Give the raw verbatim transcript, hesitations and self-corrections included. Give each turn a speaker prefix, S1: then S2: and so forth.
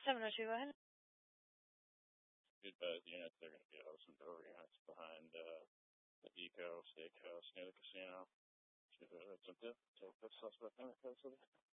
S1: seven oh two, go ahead.
S2: Good buzz units. They're going to be Ocean Door units behind uh, the Eco Steakhouse near the casino. Should we have some tip? Take the suspect in the case of it.